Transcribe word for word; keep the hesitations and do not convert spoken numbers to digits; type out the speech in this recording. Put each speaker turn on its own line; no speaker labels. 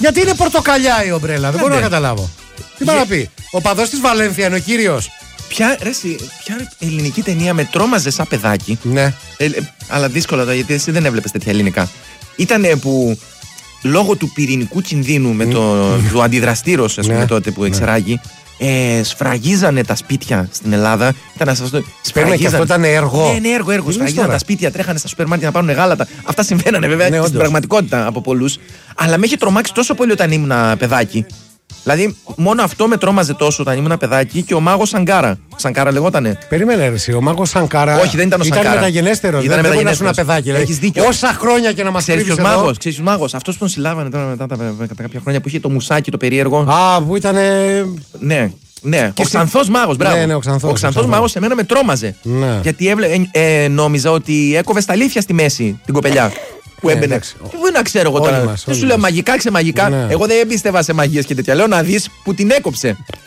Γιατί είναι πορτοκαλιά η ομπρέλα, δεν μπορώ να καταλάβω. Τι πάει να πει. Ο παδός της Βαλένθια είναι ο κύριος.
Ποια, ρε, εσύ, ποια ελληνική ταινία με τρόμαζε σαν παιδάκι.
Ναι.
Ε, ε, αλλά δύσκολα τα, γιατί εσύ δεν έβλεπες τέτοια ελληνικά. Ήτανε που λόγω του πυρηνικού κινδύνου με το, το αντιδραστήρος, ας πούμε, ναι, τότε που εξεράγει, ε, σφραγίζανε τα σπίτια στην Ελλάδα. Ήταν αυτό.
Σπέρμα και αυτό ήταν έργο.
Ναι, ναι, έργο, έργο. Σφραγίζανε τα σπίτια, τρέχανε στα σούπερ μάρκετ να πάρουν γάλατα. Αυτά συμβαίνανε βέβαια, ναι, στην πραγματικότητα από πολλούς. Αλλά με είχε τρομάξει τόσο πολύ όταν ήμουν παιδάκι. Δηλαδή, μόνο αυτό με τρόμαζε τόσο όταν ήμουν παιδάκι και ο μάγος Σανκάρα. Σανκάρα λεγότανε.
Περίμενε, ρε, ο μάγος Σανκάρα.
Όχι, δεν ήταν ο Σανκάρα.
Ήταν μεταγενέστερο.
Ήταν μεταγενέστερο.
Ένα παιδάκι. Δηλαδή.
Έχεις δίκιο.
Όσα χρόνια και να μας
ξέρεις
κρύβεις
ποιος
εδώ.
μάγος. Ξέρεις ποιος μάγος. Αυτός που τον συλλάβανε τώρα μετά τα, τα κάποια χρόνια που είχε το μουσάκι το περίεργο.
Α, που ήταν.
Ναι. Ναι, ο Ξανθός Μάγος, μπράβο.
Ναι, ναι, ο Ξανθός,
ο Ξανθός Μάγος σε μένα με τρόμαζε.
Ναι.
Γιατί έβλε, ε, ε, νόμιζα ότι έκοβε στα αλήθεια στη μέση την κοπελιά. Που έμπαινε. Τι να ξέρω εγώ τώρα. Δεν σου λέω μαγικά ξεμαγικά. Ναι. Εγώ δεν έμπιστευα σε μαγείες και τέτοια. Λέω να δεις που την έκοψε.